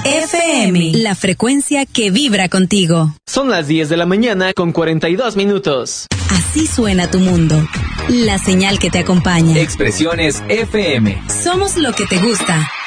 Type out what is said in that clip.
FM, la frecuencia que vibra contigo. Son las 10 de la mañana con 42 minutos. Así suena tu mundo. La señal que te acompaña. Expresiones FM. Somos lo que te gusta.